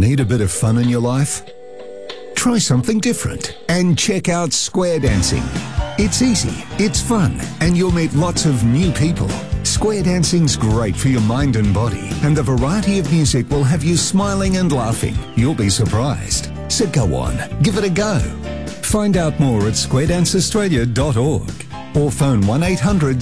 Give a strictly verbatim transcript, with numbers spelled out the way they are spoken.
Need a bit of fun in your life? Try something different and check out square dancing. It's easy, it's fun, and you'll meet lots of new people. Square dancing's great for your mind and body, and the variety of music will have you smiling and laughing. You'll be surprised. So go on, give it a go. Find out more at square dance australia dot org or phone one eight hundred